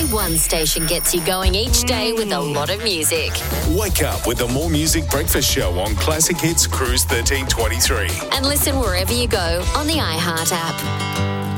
one station gets you going each day with a lot of music. Wake up with the More Music Breakfast Show on Classic Hits Cruise 1323. And listen wherever you go on the iHeart app.